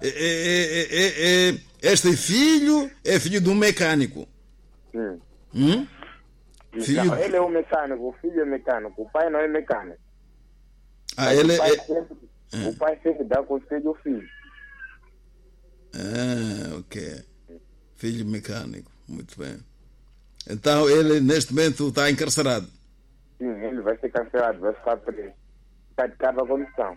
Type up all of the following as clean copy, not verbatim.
Este filho é filho de um mecânico. Sim. Filho... Não, ele é um mecânico, o filho é mecânico, o pai não é mecânico. Ele o pai sempre dá conselho ao filho. Ok. Filho mecânico, muito bem. Então ele neste momento está encarcerado. Sim, ele vai ser cancelado, vai ficar preso. Está de cada condição.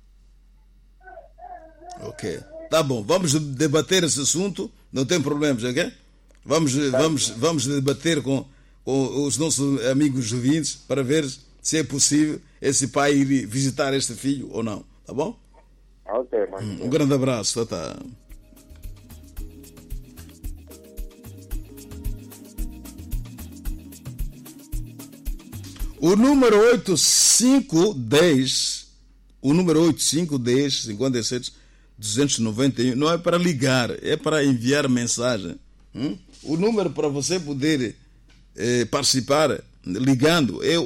Ok. Tá bom, vamos debater esse assunto, não tem problemas, ok? Vamos debater com os nossos amigos ouvintes para ver se é possível esse pai ir visitar este filho ou não, tá bom? Ok, mano. Um grande abraço, tá. O número 8510, 57 291 não é para ligar, é para enviar mensagem. O número para você poder participar ligando é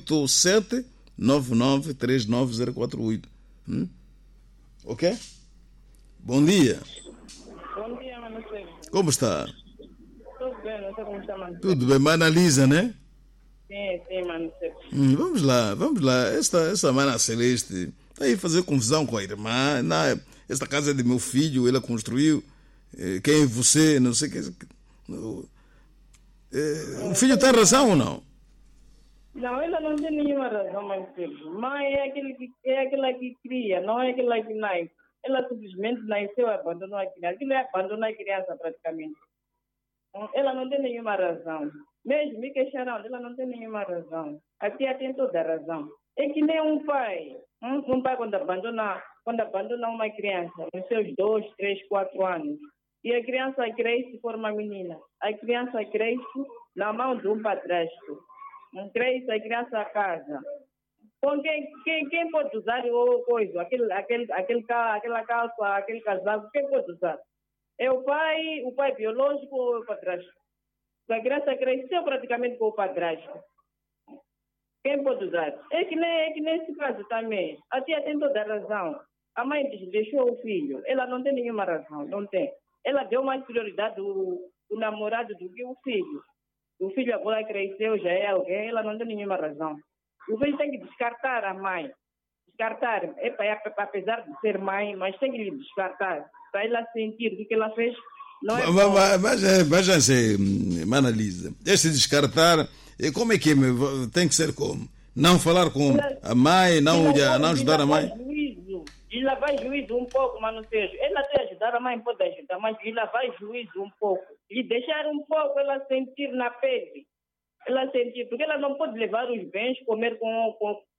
8799390048. Ok? Bom dia. Bom dia, mano. Como está? Tudo bem, não sei como está, mano. Tudo bem, mas analisa, né? Sim, mano. Vamos lá. Essa Mana Celeste está aí fazer confusão com a irmã. Esta casa é de meu filho, ela construiu. Quem é você? Não sei o que. O filho tem razão ou não? Não, ela não tem nenhuma razão, meu filho. Mãe é aquela que cria, não é aquela que nasce. Ela simplesmente nasceu e abandonou a criança. Aquilo é abandonar a criança praticamente. Ela não tem nenhuma razão. Mesmo me queixaram, ela não tem nenhuma razão. A tia tem toda a razão. É que nem um pai. Um pai quando abandona uma criança nos seus 2, 3, 4 anos, e a criança cresce por uma menina. A criança cresce na mão de um padrasto. Cresce, a criança casa. Com quem pode usar coisa? Aquela calça, aquele casaco, quem pode usar? É o pai biológico ou o padrasto? A criança cresceu praticamente com o padrasto. Quem pode usar? É que nesse caso também. A tia tem toda a razão. A mãe deixou o filho. Ela não tem nenhuma razão, não tem. Ela deu mais prioridade do namorado do que o filho. O filho agora cresceu, já é alguém, ela não tem nenhuma razão. O filho tem que descartar a mãe. Descartar, apesar de ser mãe, mas tem que lhe descartar. Para ela sentir o que ela fez. Não é mas assim, Manalisa, este descartar, como é que é? Tem que ser como? Não falar com a mãe, não ajudar a mãe? Ela vai juízo um pouco, mas não seja. Ela tem ajudar a mãe, pode ajudar, mas ela vai juízo um pouco. E deixar um pouco ela sentir na pele. Ela sentir, porque ela não pode levar os bens, comer com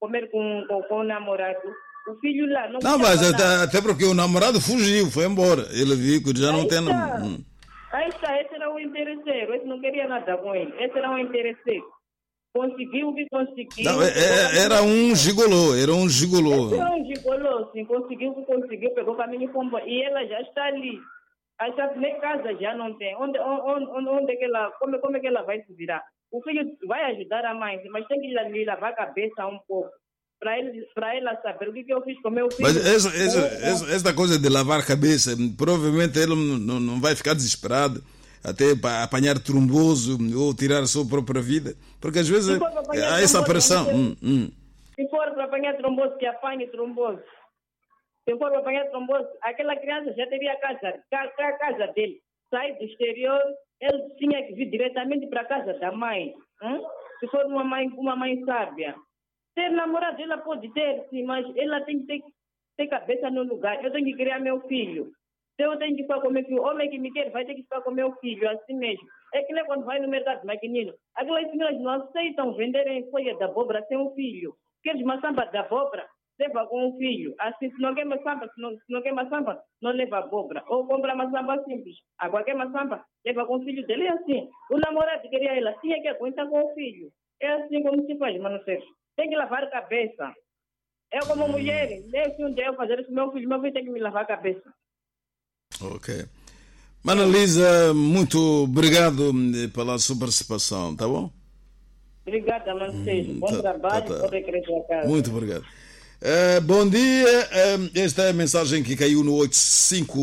o namorado. O filho lá não mas até porque o namorado fugiu, foi embora. Ele viu que já não tem... Aí está, esse era o interesseiro. Esse não queria nada com ele. Esse era o interesseiro. Conseguiu o que conseguiu. Não, era um gigolô. Era um gigolô, sim. Conseguiu o que conseguiu, pegou o caminho com embora. E ela já está ali. Nem casa já não tem. Onde é que ela... Como é que ela vai se virar? O filho vai ajudar a mãe, mas tem que lhe lavar a cabeça um pouco. Para ela saber o que eu fiz com meu filho. Mas essa coisa de lavar a cabeça, provavelmente ele não vai ficar desesperado até para apanhar tromboso ou tirar a sua própria vida, porque às vezes há essa pressão. Se for para apanhar trombose, que apanhe trombose. Se for para apanhar trombose, aquela criança já teria a casa dele. Sai do exterior, ele tinha que vir diretamente para a casa da mãe. Se for uma mãe sábia. Ter namorado, ela pode ter, sim, mas ela tem que ter cabeça no lugar. Eu tenho que criar meu filho. Eu tenho que ficar com meu filho. O homem que me quer vai ter que ficar com meu filho, assim mesmo. É que nem quando vai no mercado maquinino. Aquelas senhoras não aceitam venderem folha de abóbora sem um filho. Queres uma samba de abóbora? Leva com um filho. Assim, se não quer maçamba, não leva abóbora. Ou compra maçamba simples. Agora quer maçamba, leva com o filho dele. É assim. O namorado queria ela, tinha que aguentar com o filho. É assim como se faz, mano Sérgio. Tem que lavar a cabeça. Eu como mulher, se um dia eu fazer isso, meu filho tem que me lavar a cabeça. Ok. Manalisa, muito obrigado pela sua participação, tá bom? Obrigada, Mancejo. Bom trabalho, pode crescer a casa. Muito obrigado. Bom dia, esta é a mensagem que caiu no 85